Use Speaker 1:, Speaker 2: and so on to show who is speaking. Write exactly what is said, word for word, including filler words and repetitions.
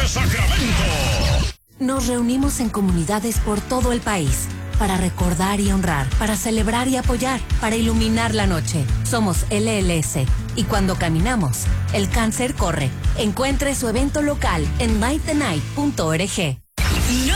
Speaker 1: Sacramento.
Speaker 2: Nos reunimos en comunidades por todo el país para recordar y honrar, para celebrar y apoyar, para iluminar la noche. Somos L L S y cuando caminamos, el cáncer corre. Encuentre su evento local en light the night punto org.
Speaker 3: No